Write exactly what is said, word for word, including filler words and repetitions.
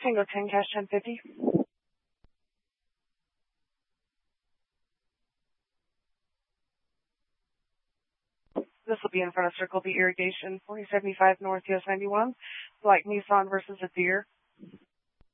Tango ten, cash ten fifty. This will be in front of Circle B Irrigation, forty seventy-five North U S ninety-one. Black Nissan versus a Deere.